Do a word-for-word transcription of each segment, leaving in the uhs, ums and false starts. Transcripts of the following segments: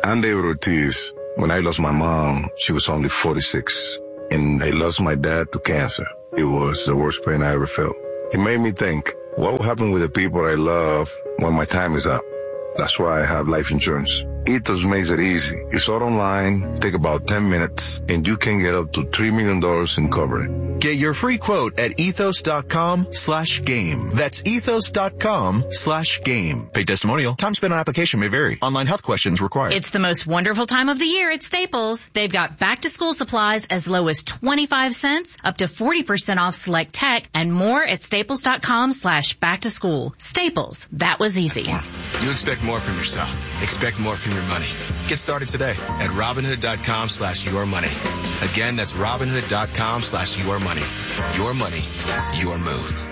I'm David Ortiz. When I lost my mom, she was only forty-six. And I lost my dad to cancer. It was the worst pain I ever felt. It made me think, what will happen with the people I love when my time is up? That's why I have life insurance. Ethos makes it easy. It's all online, take about ten minutes, and you can get up to three million dollars in coverage. Get your free quote at ethos.com slash game. That's ethos.com slash game. Paid testimonial. Time spent on application may vary. Online health questions required. It's the most wonderful time of the year at Staples. They've got back to school supplies as low as twenty-five cents, up to forty percent off select tech, and more at staples.com slash back to school. Staples. That was easy. You expect more from yourself. Expect more from your money. Get started today at Robinhood.com slash your money. Again, that's Robinhood.com slash your money. Your money, your move.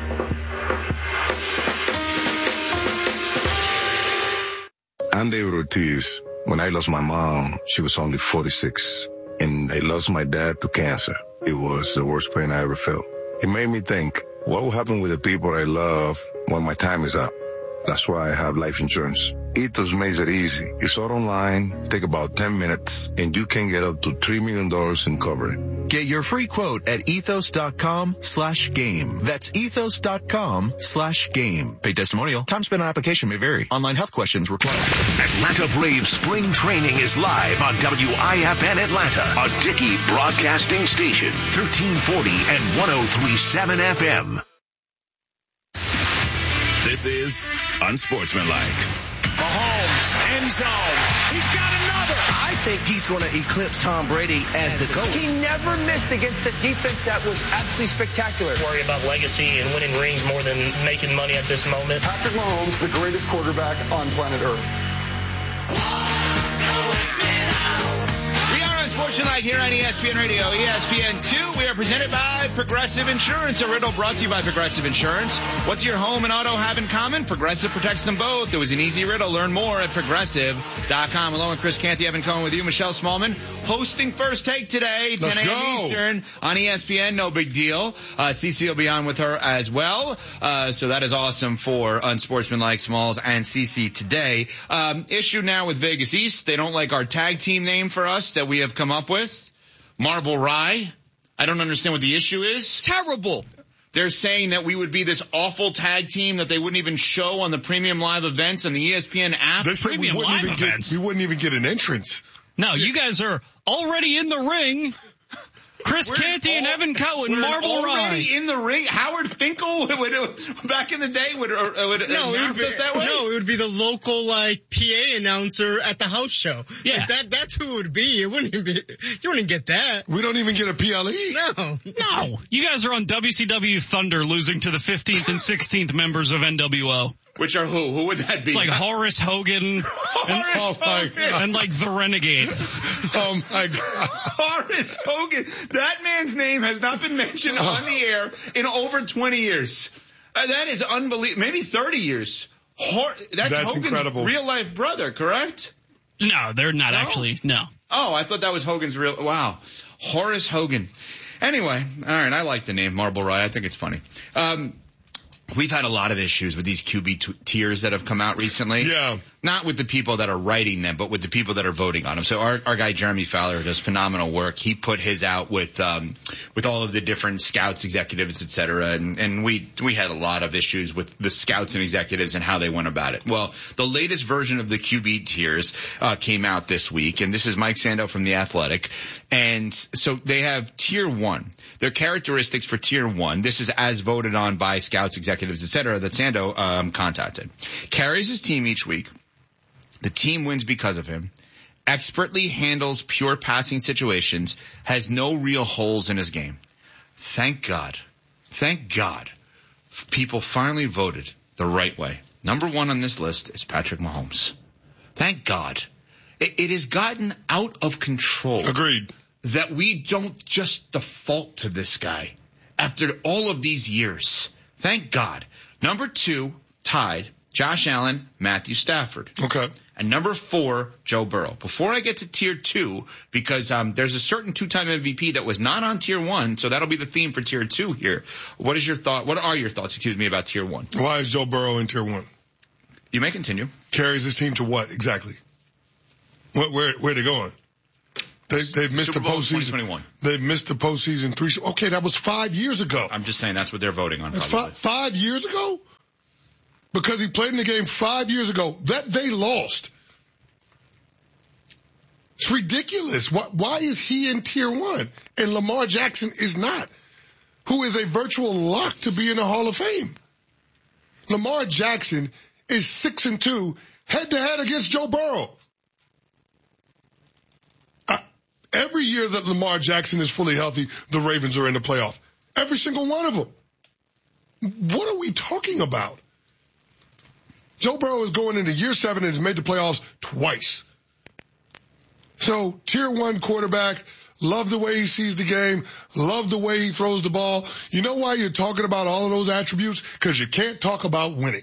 I'm David Ortiz. When I lost my mom, she was only forty-six. And I lost my dad to cancer. It was the worst pain I ever felt. It made me think, what will happen with the people I love when my time is up? That's why I have life insurance. Ethos makes it easy. It's all online, take about ten minutes, and you can get up to three million dollars in coverage. Get your free quote at ethos.com slash game. That's ethos.com slash game. Paid testimonial. Time spent on application may vary. Online health questions required. Atlanta Braves spring training is live on W I F N Atlanta, a Dickey broadcasting station, thirteen forty and one oh three point seven F M. This is Unsportsmanlike. Mahomes, end zone. He's got another. I think he's going to eclipse Tom Brady as the GOAT. He never missed against a defense that was absolutely spectacular. Worry about legacy and winning rings more than making money at this moment. Patrick Mahomes, the greatest quarterback on planet Earth. Unsportsmanlike here on E S P N Radio, E S P N two. We are presented by Progressive Insurance. A riddle brought to you by Progressive Insurance. What's your home and auto have in common? Progressive protects them both. It was an easy riddle. Learn more at progressive dot com. Along with Chris Canty, Evan Cohen with you, Michelle Smallman, hosting First Take today, ten a.m. Eastern on E S P N. No big deal. Uh, Cece will be on with her as well. Uh, so that is awesome for Unsportsmanlike, Smalls, and Cece today. Um, issue now with Vegas East. They don't like our tag team name for us that we have come up with. Marble Rye. I don't understand what the issue is. Terrible. They're saying that we would be this awful tag team that they wouldn't even show on the premium live events on the E S P N app. They said Premium we wouldn't live even events. get we wouldn't even get an entrance. No, you guys are already in the ring. Chris We're Canty and all, Evan Cohen, we're Marble already Rye. in the ring. Howard Finkel would, would back in the day would, would no, announce be, us that way. No, it would be the local like P A announcer at the house show. Yeah, like, that that's who it would be. It wouldn't even be. You wouldn't get that. We don't even get a P L E. No, no. You guys are on W C W Thunder, losing to the fifteenth and sixteenth members of N W O. Which are who? Who would that be? It's like Horace Hogan, Horace and, oh Hogan. and like the Renegade. Oh my God. Horace Hogan. That man's name has not been mentioned on the air in over twenty years. Uh, that is unbelievable. Maybe thirty years. Hor- that's, that's Hogan's incredible. Real life brother, correct? No, they're not no? actually. No. Oh, I thought that was Hogan's real. Wow. Horace Hogan. Anyway, all right. I like the name Marble Rye. I think it's funny. Um, We've had a lot of issues with these Q B t- tiers that have come out recently. Yeah. Not with the people that are writing them, but with the people that are voting on them. So our, our guy Jeremy Fowler does phenomenal work. He put his out with um with all of the different scouts, executives, et cetera. And, and we we had a lot of issues with the scouts and executives and how they went about it. Well, the latest version of the Q B tiers uh came out this week, and this is Mike Sando from The Athletic. And so they have tier one. Their characteristics for tier one. This is as voted on by scouts, executives, et cetera, that Sando um contacted. Carries his team each week. The team wins because of him. Expertly handles pure passing situations. Has no real holes in his game. Thank God. Thank God. People finally voted the right way. Number one on this list is Patrick Mahomes. Thank God. It, it has gotten out of control. Agreed. That we don't just default to this guy after all of these years. Thank God. Number two, tied, Josh Allen, Matthew Stafford. Okay. And number four, Joe Burrow. Before I get to tier two, because um there's a certain two-time M V P that was not on tier one, so that'll be the theme for tier two here. What is your thought? What are your thoughts, excuse me, about tier one? Why is Joe Burrow in tier one? You may continue. Carries his team to what exactly? Where, where, where they going? They, they've missed Super the Bowl postseason. twenty twenty-one. They've missed the postseason three. Okay, that was five years ago. I'm just saying that's what they're voting on. That's probably. five, five years ago? Because he played in the game five years ago. That they lost. It's ridiculous. Why, why is he in tier one and Lamar Jackson is not? Who is a virtual lock to be in the Hall of Fame? Lamar Jackson is six and two head to head against Joe Burrow. Uh, every year that Lamar Jackson is fully healthy, the Ravens are in the playoff. Every single one of them. What are we talking about? Joe Burrow is going into year seven and has made the playoffs twice. So, tier one quarterback, love the way he sees the game, love the way he throws the ball. You know why you're talking about all of those attributes? Because you can't talk about winning.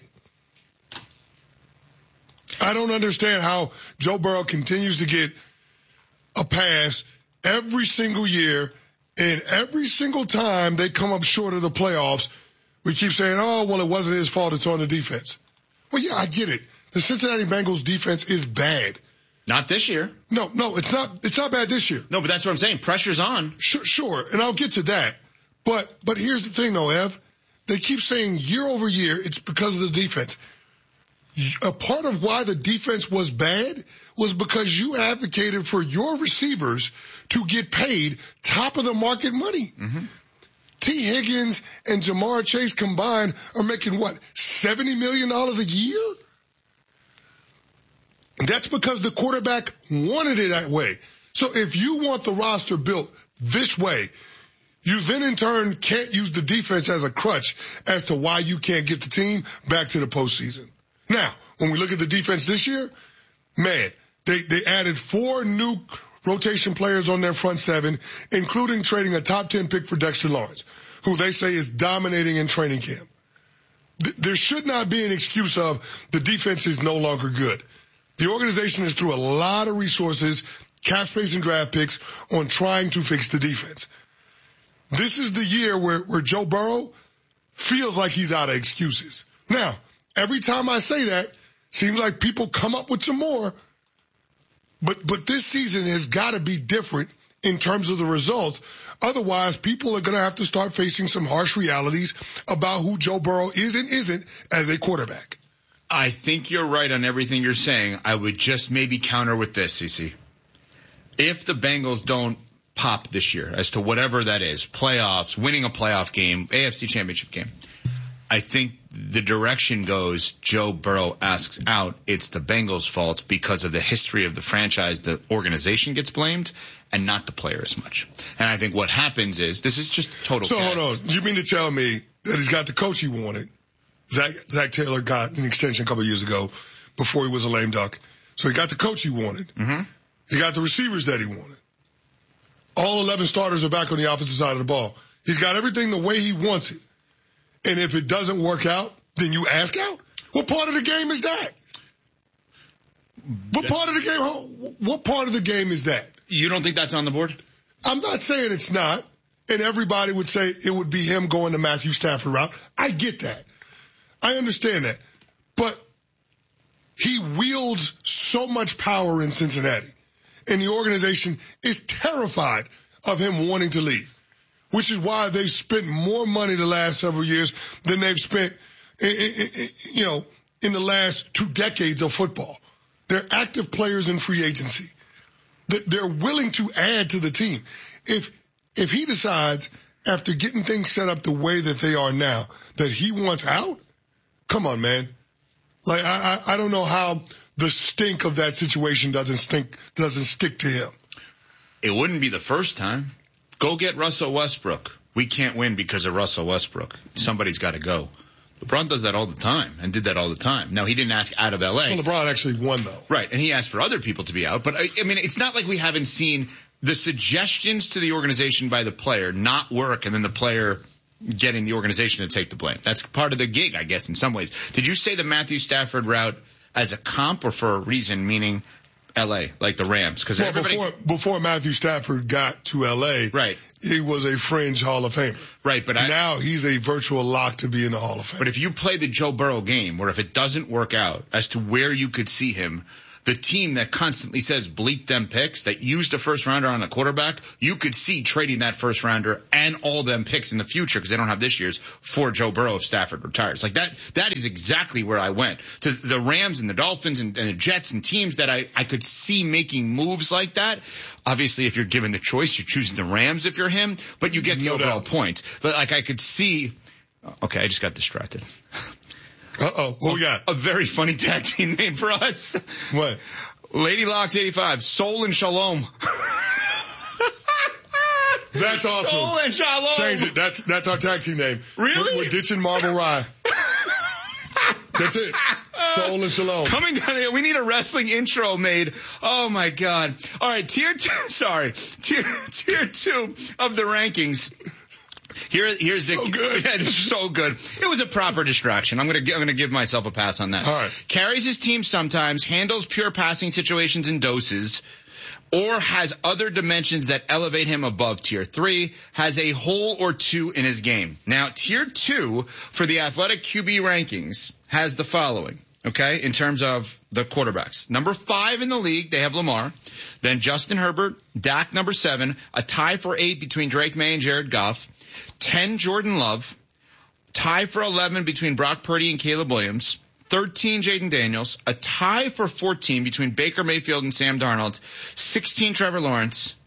I don't understand how Joe Burrow continues to get a pass every single year, and every single time they come up short of the playoffs, we keep saying, oh, well, it wasn't his fault, it's on the defense. Well, yeah, I get it. The Cincinnati Bengals defense is bad. Not this year. No, no, it's not, it's not bad this year. No, but that's what I'm saying. Pressure's on. Sure, sure. And I'll get to that. But, but here's the thing though, Ev. They keep saying year over year, it's because of the defense. A part of why the defense was bad was because you advocated for your receivers to get paid top of the market money. Mm-hmm. T. Higgins and Jamar Chase combined are making what, seventy million dollars a year? That's because the quarterback wanted it that way. So if you want the roster built this way, you then in turn can't use the defense as a crutch as to why you can't get the team back to the postseason. Now, when we look at the defense this year, man, they, they added four new rotation players on their front seven, including trading a top ten pick for Dexter Lawrence, who they say is dominating in training camp. Th- there should not be an excuse of the defense is no longer good. The organization is through a lot of resources, cap space and draft picks on trying to fix the defense. This is the year where, where Joe Burrow feels like he's out of excuses. Now, every time I say that, seems like people come up with some more. But, but this season has got to be different in terms of the results. Otherwise, people are going to have to start facing some harsh realities about who Joe Burrow is and isn't as a quarterback. I think you're right on everything you're saying. I would just maybe counter with this, CeCe. If the Bengals don't pop this year, as to whatever that is, playoffs, winning a playoff game, A F C Championship game, I think the direction goes Joe Burrow asks out. It's the Bengals' fault because of the history of the franchise. The organization gets blamed and not the player as much. And I think what happens is, this is just total So guess. hold on. You mean to tell me that he's got the coach he wanted? Zach, Zach Taylor got an extension a couple of years ago before he was a lame duck. So he got the coach he wanted. Mm-hmm. He got the receivers that he wanted. All eleven starters are back on the opposite side of the ball. He's got everything the way he wants it. And if it doesn't work out, then you ask out? What part of the game is that? What part of the game, what part of the game is that? You don't think that's on the board? I'm not saying it's not. And everybody would say it would be him going the Matthew Stafford route. I get that. I understand that. But he wields so much power in Cincinnati. And the organization is terrified of him wanting to leave, which is why they've spent more money the last several years than they've spent, you know, in the last two decades of football. They're active players in free agency. They're willing to add to the team. If, if he decides after getting things set up the way that they are now that he wants out, come on, man. Like, I, I, I don't know how the stink of that situation doesn't stink, doesn't stick to him. It wouldn't be the first time. Go get Russell Westbrook. We can't win because of Russell Westbrook. Somebody's got to go. LeBron does that all the time and did that all the time. Now, he didn't ask out of L A. Well, LeBron actually won, though. Right, and he asked for other people to be out. But, I, I mean, it's not like we haven't seen the suggestions to the organization by the player not work and then the player getting the organization to take the blame. That's part of the gig, I guess, in some ways. Did you say the Matthew Stafford route as a comp or for a reason, meaning L A, like the Rams? Because well, everybody... before, before Matthew Stafford got to L A, right, he was a fringe Hall of Famer. Right, but I, now he's a virtual lock to be in the Hall of Fame. But if you play the Joe Burrow game, where if it doesn't work out as to where you could see him, the team that constantly says bleep them picks, that used a first rounder on a quarterback, you could see trading that first rounder and all them picks in the future, because they don't have this year's, for Joe Burrow if Stafford retires. Like that, that is exactly where I went. To the Rams and the Dolphins and, and the Jets and teams that I, I could see making moves like that. Obviously, if you're given the choice, you're choosing the Rams if you're him, but you get the no overall doubt. point. But like I could see, okay, I just got distracted. Uh-oh, what we got? A very funny tag team name for us. What? Lady Locks eighty-five, Soul and Shalom. That's awesome. Soul and Shalom. Change it. That's that's our tag team name. Really? We're, we're ditching Marble Rye. That's it. Soul and Shalom. Coming down here, we need a wrestling intro made. Oh my God. All right, tier two, sorry, tier, tier two of the rankings. Here, here's the, so good. Yeah, it's so good. It was a proper distraction. I'm gonna, I'm gonna give myself a pass on that. All right. Carries his team sometimes, handles pure passing situations in doses, or has other dimensions that elevate him above tier three, has a hole or two in his game. Now, tier two for the athletic Q B rankings has the following. Okay, in terms of the quarterbacks. Number five in the league, they have Lamar. Then Justin Herbert, Dak number seven, a tie for eight between Drake May and Jared Goff. ten, Jordan Love. Tie for eleven between Brock Purdy and Caleb Williams. thirteen, Jaden Daniels. A tie for fourteen between Baker Mayfield and Sam Darnold. sixteen, Trevor Lawrence.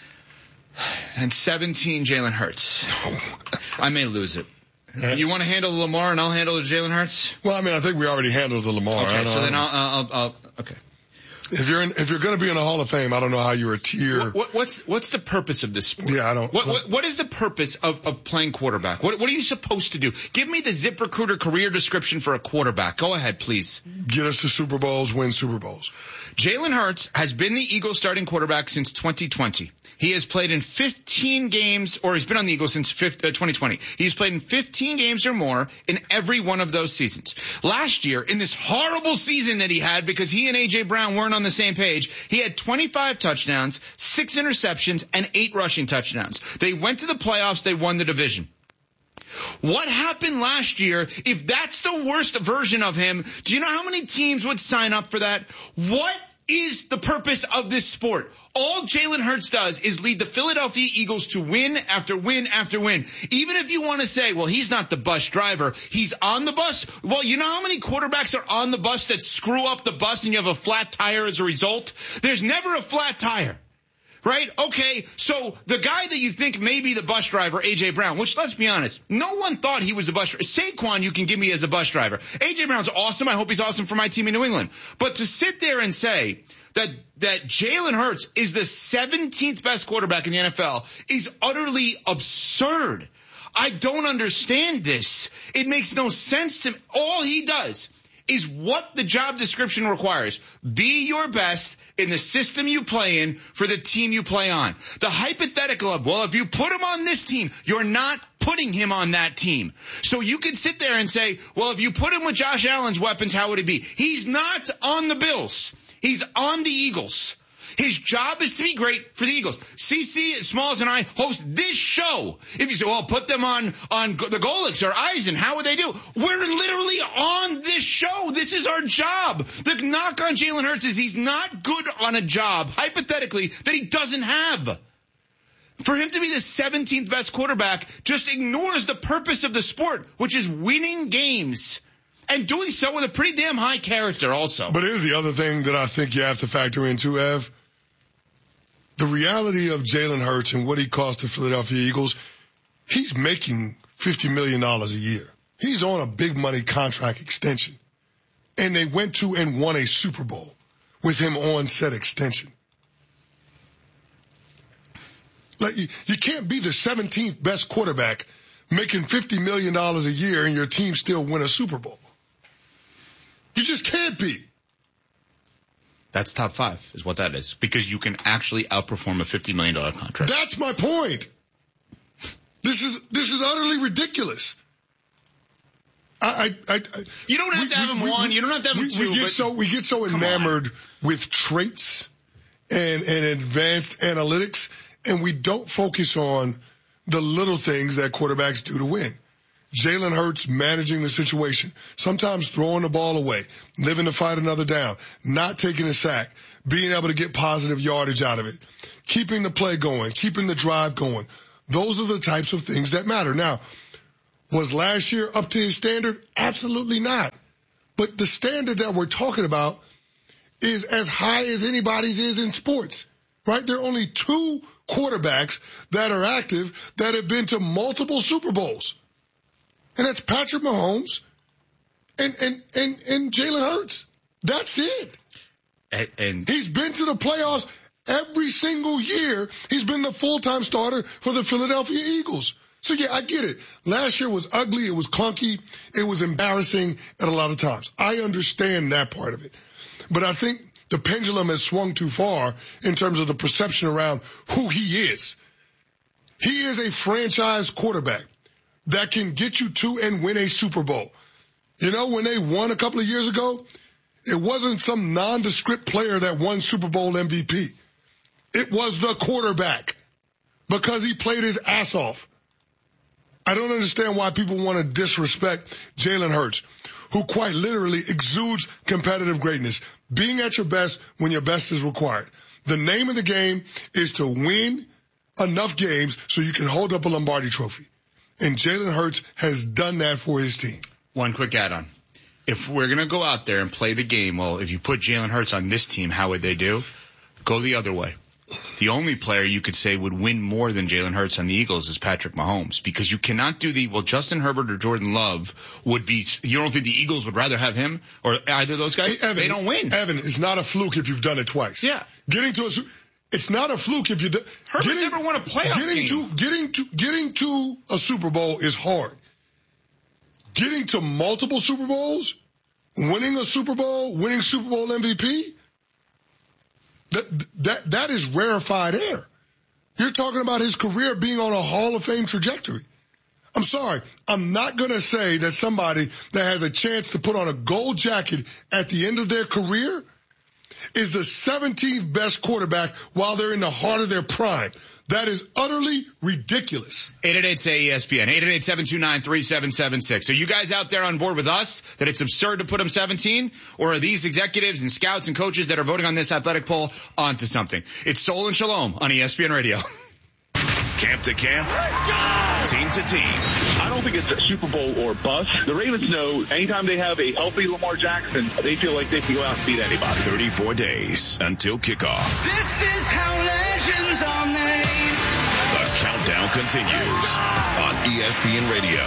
And seventeen, Jalen Hurts. I may lose it. You want to handle Lamar and I'll handle the Jalen Hurts? Well, I mean, I think we already handled the Lamar. Okay, so know. then I'll, I'll, I'll, okay. If you're in, if you're going to be in the Hall of Fame, I don't know how you're a tier. What, what, what's what's the purpose of this sport? Yeah, I don't. What what, what is the purpose of, of playing quarterback? What what are you supposed to do? Give me the ZipRecruiter career description for a quarterback. Go ahead, please. Get us to Super Bowls, win Super Bowls. Jalen Hurts has been the Eagles starting quarterback since twenty twenty. He has played in fifteen games, or he's been on the Eagles since twenty twenty. He's played in fifteen games or more in every one of those seasons. Last year, in this horrible season that he had because he and A J Brown weren't on the same page, he had twenty-five touchdowns, six interceptions, and eight rushing touchdowns. They went to the playoffs. They won the division. What happened last year, if that's the worst version of him, do you know how many teams would sign up for that? What is the purpose of this sport? All Jalen Hurts does is lead the Philadelphia Eagles to win after win after win. Even if you want to say, well, he's not the bus driver, he's on the bus. Well, you know how many quarterbacks are on the bus that screw up the bus and you have a flat tire as a result? There's never a flat tire. Right? Okay, so the guy that you think may be the bus driver, A J Brown, which, let's be honest, no one thought he was a bus driver. Saquon, you can give me as a bus driver. A J Brown's awesome. I hope he's awesome for my team in New England. But to sit there and say that that Jalen Hurts is the seventeenth best quarterback in the N F L is utterly absurd. I don't understand this. It makes no sense to me. All he does is what the job description requires. Be your best in the system you play in for the team you play on. The hypothetical of, well, if you put him on this team, you're not putting him on that team. So you could sit there and say, well, if you put him with Josh Allen's weapons, how would it be? He's not on the Bills. He's on the Eagles. His job is to be great for the Eagles. C C Smalls and I host this show. If you say, well, put them on, on the Golics or Eisen, how would they do? We're literally on this show. This is our job. The knock on Jalen Hurts is he's not good on a job, hypothetically, that he doesn't have. For him to be the seventeenth best quarterback just ignores the purpose of the sport, which is winning games. And doing so with a pretty damn high character also. But here's the other thing that I think you have to factor in too, Ev. The reality of Jalen Hurts and what he cost the Philadelphia Eagles, he's making fifty million dollars a year. He's on a big money contract extension. And they went to and won a Super Bowl with him on said extension. Like, you, you can't be the seventeenth best quarterback making fifty million dollars a year and your team still win a Super Bowl. You just can't be. That's top five is what that is. Because you can actually outperform a fifty million dollars contract. That's my point. This is, this is utterly ridiculous. I, I, I, you don't have we, to have him we, one. We, you don't have to have him we, two. We get but so, we get so enamored on. with traits and, and advanced analytics, and we don't focus on the little things that quarterbacks do to win. Jalen Hurts managing the situation, sometimes throwing the ball away, living to fight another down, not taking a sack, being able to get positive yardage out of it, keeping the play going, keeping the drive going. Those are the types of things that matter. Now, was last year up to his standard? Absolutely not. But the standard that we're talking about is as high as anybody's is in sports, right? There are only two quarterbacks that are active that have been to multiple Super Bowls. And that's Patrick Mahomes and, and, and, and Jalen Hurts. That's it. And, and he's been to the playoffs every single year. He's been the full-time starter for the Philadelphia Eagles. So yeah, I get it. Last year was ugly. It was clunky. It was embarrassing at a lot of times. I understand that part of it. But I think the pendulum has swung too far in terms of the perception around who he is. He is a franchise quarterback that can get you to and win a Super Bowl. You know, when they won a couple of years ago, it wasn't some nondescript player that won Super Bowl M V P. It was the quarterback because he played his ass off. I don't understand why people want to disrespect Jalen Hurts, who quite literally exudes competitive greatness, being at your best when your best is required. The name of the game is to win enough games so you can hold up a Lombardi trophy. And Jalen Hurts has done that for his team. One quick add-on. If we're going to go out there and play the game, well, if you put Jalen Hurts on this team, how would they do? Go the other way. The only player you could say would win more than Jalen Hurts on the Eagles is Patrick Mahomes, because you cannot do the, well, Justin Herbert or Jordan Love would be, you don't think the Eagles would rather have him or either of those guys? Hey, Evan, they don't win. Evan, it's not a fluke if you've done it twice. Yeah. Getting to a, it's not a fluke if you do, Herbert's getting, never won a playoff getting game. To, getting to, getting to a Super Bowl is hard. Getting to multiple Super Bowls, winning a Super Bowl, winning Super Bowl M V P, That, that, that is rarefied air. You're talking about his career being on a Hall of Fame trajectory. I'm sorry. I'm not going to say that somebody that has a chance to put on a gold jacket at the end of their career is the seventeenth best quarterback while they're in the heart of their prime. That is utterly ridiculous. eight eight eight say E S P N. eight eight eight, seven two nine, three seven seven six. Are you guys out there on board with us that it's absurd to put him seventeen? Or are these executives and scouts and coaches that are voting on this athletic poll onto something? It's Soul and Shalom on E S P N Radio. Camp to camp, team to team. I don't think it's a Super Bowl or bust. The Ravens know anytime they have a healthy Lamar Jackson, they feel like they can go out and beat anybody. thirty-four days until kickoff. This is how legends are made. The countdown continues on E S P N Radio.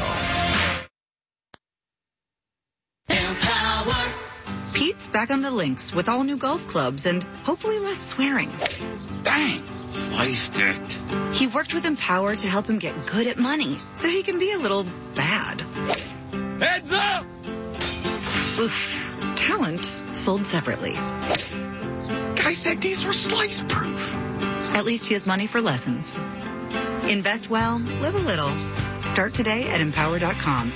Empower. Pete's back on the links with all new golf clubs and hopefully less swearing. Bang! Sliced it. He worked with Empower to help him get good at money so he can be a little bad. Heads up! Oof. Talent sold separately. Guy said these were slice proof. At least he has money for lessons. Invest well, live a little. Start today at empower dot com.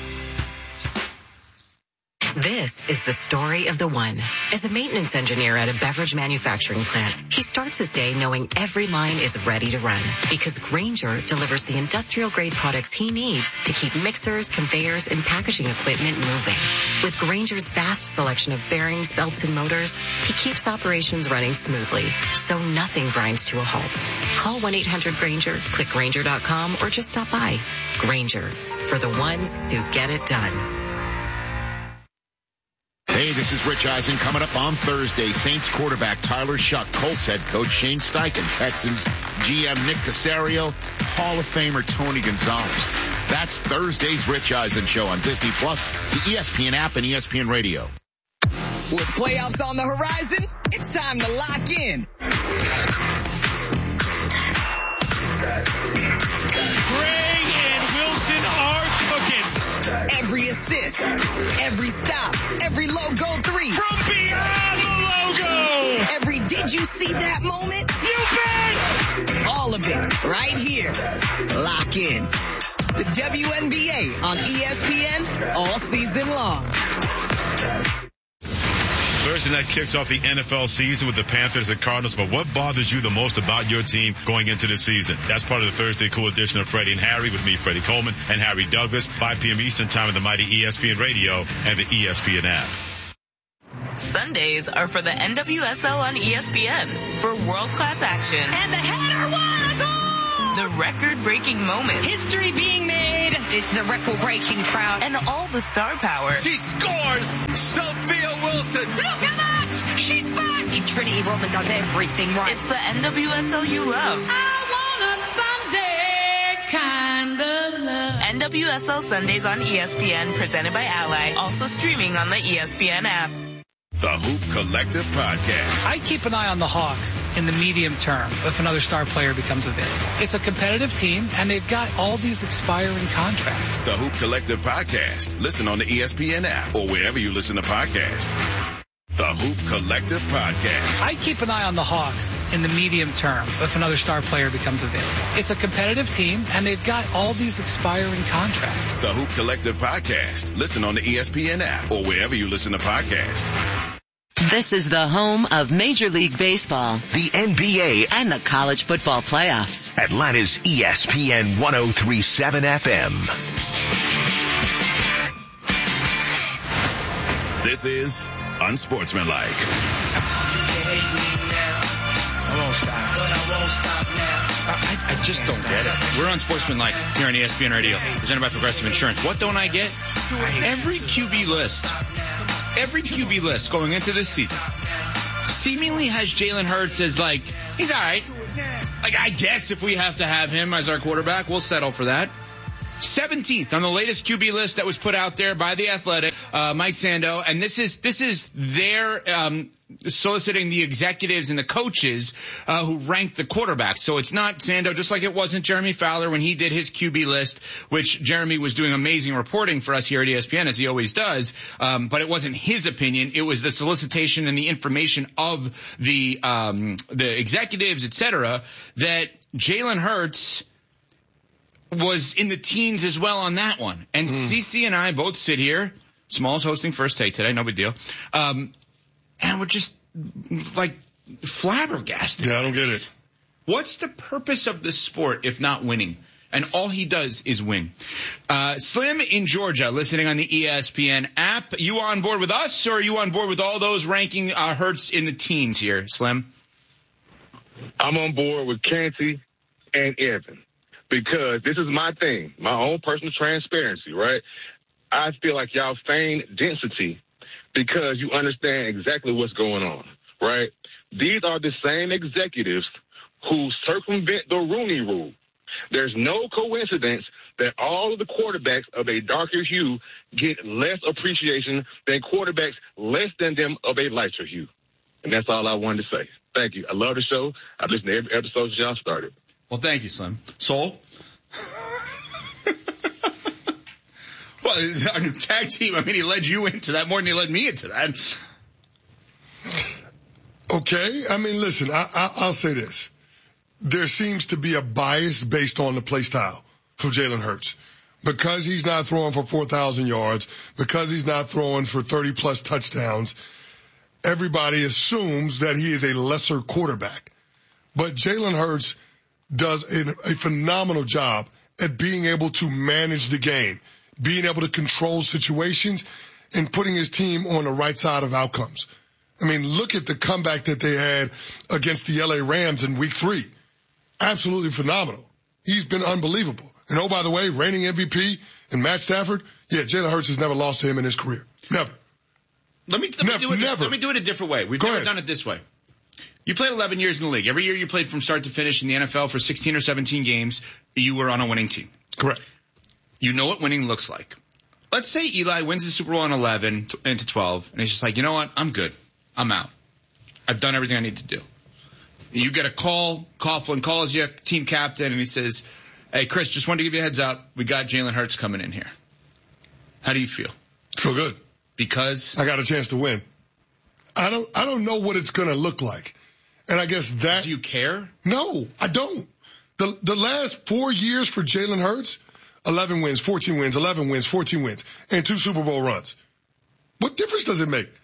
This is the story of the one. As a maintenance engineer at a beverage manufacturing plant, he starts his day knowing every line is ready to run because Grainger delivers the industrial-grade products he needs to keep mixers, conveyors, and packaging equipment moving. With Grainger's vast selection of bearings, belts, and motors, he keeps operations running smoothly, so nothing grinds to a halt. Call one eight hundred Grainger, click Grainger dot com, or just stop by. Grainger, for the ones who get it done. Hey, this is Rich Eisen. Coming up on Thursday, Saints quarterback Tyler Shuck, Colts head coach Shane Steichen, Texans G M Nick Caserio, Hall of Famer Tony Gonzalez. That's Thursday's Rich Eisen Show on Disney Plus, the E S P N app, and E S P N Radio. With playoffs on the horizon, it's time to lock in. Gray and Wilson are cooking. Every assist, every stop, every logo three. From beyond the logo. Every did you see that moment? You bet. All of it right here. Lock in. The W N B A on E S P N all season long. Thursday night kicks off the N F L season with the Panthers and Cardinals, but what bothers you the most about your team going into the season? That's part of the Thursday Cool edition of Freddie and Harry with me, Freddie Coleman, and Harry Douglas, five p.m. Eastern time on the mighty E S P N Radio and the E S P N app. Sundays are for the N W S L on E S P N for world-class action. And the header won a goal! The record-breaking moments. History being made. It's the record-breaking crowd. And all the star power. She scores! Sophia Wilson! Look at that! She's back! Trinity Rodman does everything right. It's the N W S L you love. I want a Sunday kind of love. N W S L Sundays on E S P N, presented by Ally. Also streaming on the E S P N app. The Hoop Collective Podcast. I keep an eye on the Hawks in the medium term if another star player becomes available. It's a competitive team, and they've got all these expiring contracts. The Hoop Collective Podcast. Listen on the E S P N app or wherever you listen to podcasts. The Hoop Collective Podcast. I keep an eye on the Hawks in the medium term if another star player becomes available. It's a competitive team, and they've got all these expiring contracts. The Hoop Collective Podcast. Listen on the E S P N app or wherever you listen to podcasts. This is the home of Major League Baseball, the N B A, and the college football playoffs. Atlanta's E S P N one oh three point seven F M. This is Unsportsmanlike. I won't stop. But I won't stop now. I, I just don't get it. We're Unsportsmanlike here on E S P N Radio, presented by Progressive Insurance. What don't I get? Every Q B list, every Q B list going into this season seemingly has Jalen Hurts as like, he's all right. Like, I guess if we have to have him as our quarterback, we'll settle for that. seventeenth on the latest Q B list that was put out there by The Athletic, uh, Mike Sando, and this is this is their um, soliciting the executives and the coaches uh, who ranked the quarterbacks. So it's not Sando, just like it wasn't Jeremy Fowler when he did his Q B list, which Jeremy was doing amazing reporting for us here at E S P N, as he always does. Um, but it wasn't his opinion; it was the solicitation and the information of the um, the executives, et cetera, that Jalen Hurts was in the teens as well on that one. And mm. Cece and I both sit here. Small's hosting First Take today, no big deal. Um, and we're just, like, flabbergasted. Yeah, I don't get it. What's the purpose of this sport if not winning? And all he does is win. Uh, Slim in Georgia, listening on the E S P N app. You on board with us, or are you on board with all those ranking uh, Hurts in the teens here, Slim? I'm on board with Canty and Evan. Because this is my thing, my own personal transparency, right? I feel like y'all feign density because you understand exactly what's going on, right? These are the same executives who circumvent the Rooney Rule. There's no coincidence that all of the quarterbacks of a darker hue get less appreciation than quarterbacks less than them of a lighter hue. And that's all I wanted to say. Thank you. I love the show. I've listened to every episode since y'all started. Well, thank you, Slim. Soul? Well, our new tag team, I mean, he led you into that more than he led me into that. Okay. I mean, listen, I, I, I'll say this. There seems to be a bias based on the play style for Jalen Hurts. Because he's not throwing for four thousand yards, because he's not throwing for thirty-plus touchdowns, everybody assumes that he is a lesser quarterback. But Jalen Hurts does a, a phenomenal job at being able to manage the game, being able to control situations, and putting his team on the right side of outcomes. I mean, look at the comeback that they had against the L A Rams in week three. Absolutely phenomenal. He's been unbelievable. And oh, by the way, reigning M V P and Matt Stafford, yeah, Jalen Hurts has never lost to him in his career. Never. Let me, let me, never, do, it, never. let me do it a different way. We've Go never ahead. done it this way. You played eleven years in the league. Every year you played from start to finish in the N F L for sixteen or seventeen games. You were on a winning team. Correct. You know what winning looks like. Let's say Eli wins the Super Bowl in eleven into twelve, and he's just like, you know what? I'm good. I'm out. I've done everything I need to do. You get a call. Coughlin calls you, team captain, and he says, hey, Chris, just wanted to give you a heads up. We got Jalen Hurts coming in here. How do you feel? Feel good. Because? I got a chance to win. I don't, I don't know what it's going to look like. And I guess that. Do you care? No, I don't. The, the last four years for Jalen Hurts, eleven wins, fourteen wins, eleven wins, fourteen wins, and two Super Bowl runs. What difference does it make?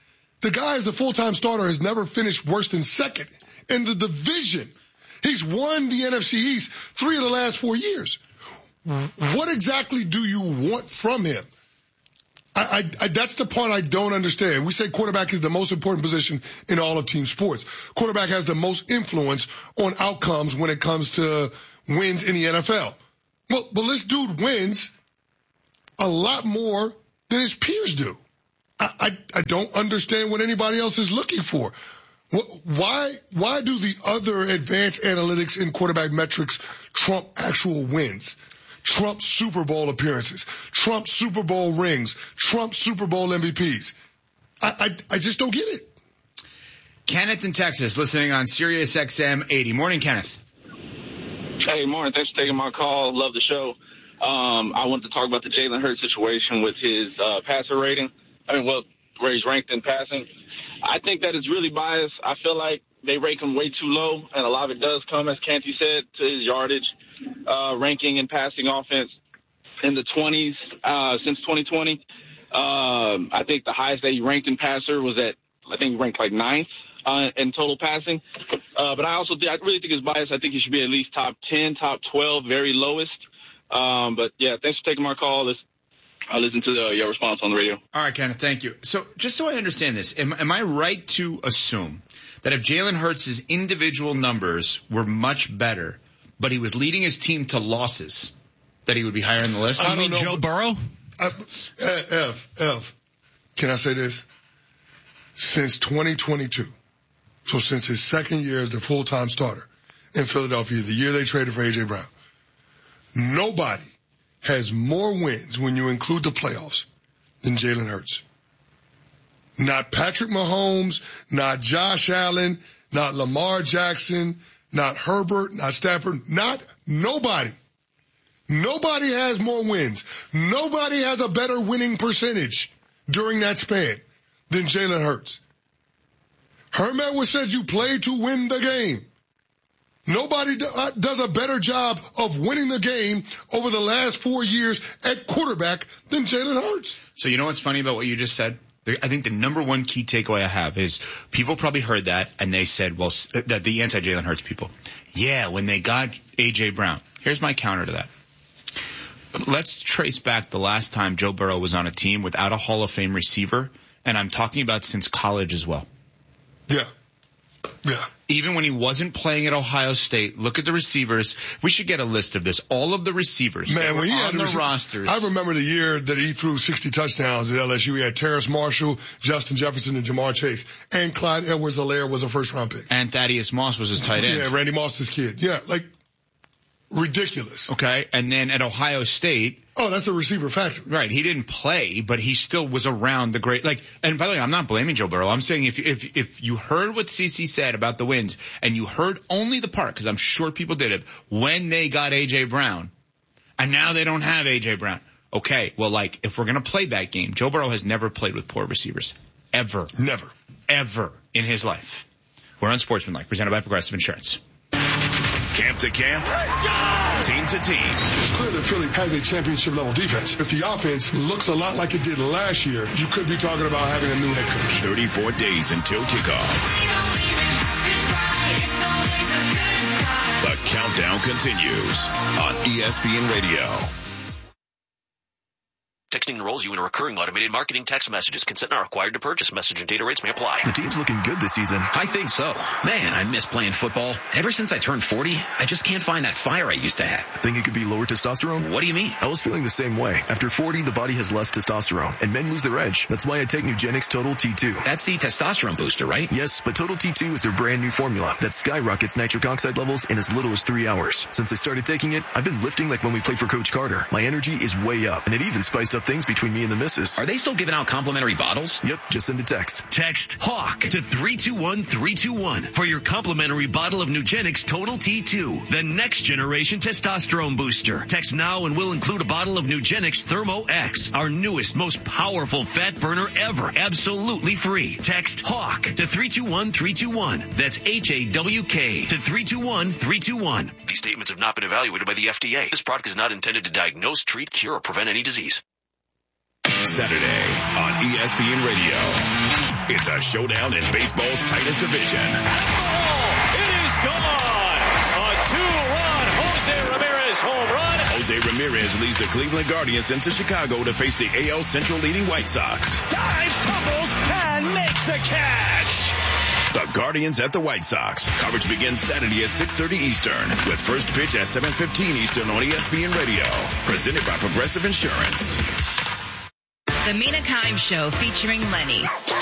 The guy as a full-time starter has never finished worse than second in the division. He's won the N F C East three of the last four years. What exactly do you want from him? I, I, I, that's the part I don't understand. We say quarterback is the most important position in all of team sports. Quarterback has the most influence on outcomes when it comes to wins in the N F L. Well, but this dude wins a lot more than his peers do. I, I, I don't understand what anybody else is looking for. Why, why do the other advanced analytics in quarterback metrics trump actual wins? Trump Super Bowl appearances, Trump Super Bowl rings, Trump Super Bowl M V Ps. I, I, I just don't get it. Kenneth in Texas, listening on Sirius X M eighty. Morning, Kenneth. Hey, morning. Thanks for taking my call. Love the show. Um, I wanted to talk about the Jalen Hurts situation with his uh, passer rating. I mean, well, where he's ranked in passing. I think that is really biased. I feel like they rank him way too low, and a lot of it does come, as Canty said, to his yardage uh, ranking in passing offense in the twenties uh, since twenty twenty. Um, I think the highest that he ranked in passer was at, I think he ranked like ninth uh, in total passing. Uh, but I also, I really think it's biased. I think he should be at least top ten, top twelve, very lowest. Um, but, yeah, thanks for taking my call. Let's, I'll listen to the, your response on the radio. All right, Kenneth, thank you. So just so I understand this, am, am I right to assume that if Jalen Hurts' individual numbers were much better, but he was leading his team to losses, that he would be higher on the list? I mean, Joe Burrow? I, F, F, can I say this? Since twenty twenty-two, so since his second year as the full-time starter in Philadelphia, the year they traded for A J. Brown, nobody has more wins when you include the playoffs than Jalen Hurts. Not Patrick Mahomes, not Josh Allen, not Lamar Jackson, not Herbert, not Stafford, not nobody. Nobody has more wins. Nobody has a better winning percentage during that span than Jalen Hurts. Herm Edwards said you play to win the game. Nobody does a better job of winning the game over the last four years at quarterback than Jalen Hurts. So you know what's funny about what you just said? I think the number one key takeaway I have is people probably heard that and they said, well, that the anti-Jalen Hurts people. Yeah, when they got A J. Brown. Here's my counter to that. Let's trace back the last time Joe Burrow was on a team without a Hall of Fame receiver, and I'm talking about since college as well. Yeah. Yeah. Even when he wasn't playing at Ohio State, look at the receivers. We should get a list of this. All of the receivers Man, when he on had the rec- rosters. I remember the year that he threw sixty touchdowns at L S U. He had Terrace Marshall, Justin Jefferson, and Jamar Chase. And Clyde Edwards-Helaire was a first-round pick. And Thaddeus Moss was his tight end. Yeah, Randy Moss's kid. Yeah, like, ridiculous. Okay, and then at Ohio State. Oh, that's a receiver factory. Right, he didn't play, but he still was around the great, like, and by the way, I'm not blaming Joe Burrow. I'm saying if, if, if you heard what CeCe said about the wins, and you heard only the part, because I'm sure people did it, when they got A J. Brown, and now they don't have A J. Brown. Okay, well, like, if we're gonna play that game, Joe Burrow has never played with poor receivers. Ever. Never. Ever in his life. We're Unsportsmanlike, presented by Progressive Insurance. Camp to camp, team to team. It's clear that Philly has a championship level defense. If the offense looks a lot like it did last year, you could be talking about having a new head coach. thirty-four days until kickoff. The countdown continues on E S P N Radio. Texting enrolls you in a recurring automated marketing text messages. Consent not required to purchase. Message and data rates may apply. The team's looking good this season. I think so. Man, I miss playing football. Ever since I turned forty, I just can't find that fire I used to have. Think it could be lower testosterone? What do you mean? I was feeling the same way. After forty, the body has less testosterone, and men lose their edge. That's why I take Nugenix Total T two. That's the testosterone booster, right? Yes, but Total T two is their brand new formula that skyrockets nitric oxide levels in as little as three hours. Since I started taking it, I've been lifting like when we played for Coach Carter. My energy is way up, and it even spiced up things between me and the missus. Are they still giving out complimentary bottles? Yep, just send a text. Text HAWK to three two one three two one for your complimentary bottle of Nugenix Total T two, the next generation testosterone booster. Text now and we'll include a bottle of Nugenix Thermo X, our newest, most powerful fat burner ever, absolutely free. Text HAWK to three two one three two one. That's H A W K to three two one three two one. These statements have not been evaluated by the F D A. This product is not intended to diagnose, treat, cure, or prevent any disease. Saturday on E S P N Radio. It's a showdown in baseball's tightest division. It is gone. A two-run Jose Ramirez home run. Jose Ramirez leads the Cleveland Guardians into Chicago to face the A L Central leading White Sox. Dives, tumbles, and makes the catch. The Guardians at the White Sox. Coverage begins Saturday at six thirty Eastern with first pitch at seven fifteen Eastern on E S P N Radio. Presented by Progressive Insurance. The Mina Kimes Show featuring Lenny.